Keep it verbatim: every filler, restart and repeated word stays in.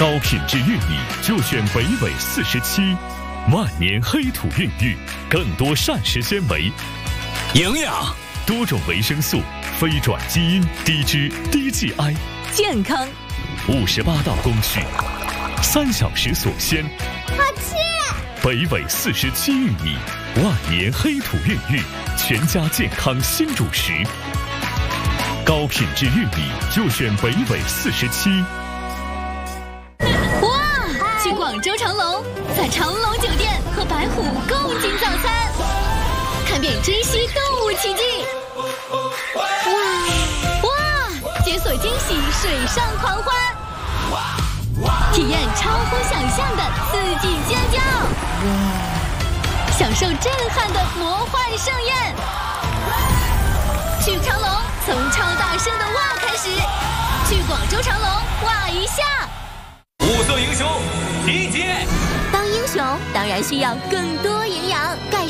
高品质玉米就选北纬四十七，万年黑土孕育，更多膳食纤维、 营养、 多种维生素、非转基因、低脂、低 G I， 健康。 五十八道工序，三小时锁鲜。 好吃！ 北纬四十七玉米，万年黑土孕育，全家健康新主食。高品质玉米就选北纬四十七。 哇！去广州长隆，在长隆酒店和白虎共进早餐，看遍珍稀动物奇迹。哇哇！解锁惊喜水上狂欢，体验超乎想象的刺激尖叫，享受震撼的魔幻盛宴。去长隆，从超大声的哇开始，去广州长隆哇一下。 物色英雄，集结。 当英雄当然需要更多营养，盖